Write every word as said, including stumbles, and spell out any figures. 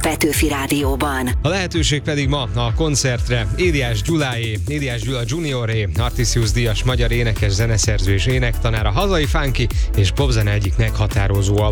Petőfi Rádióban. A lehetőség pedig ma a koncertre Édiás Gyuláé, Édiás Gyula junioré, Artisius díjas magyar énekes, zeneszerző és énektanár, a hazai funky és popzene egyik meghatározó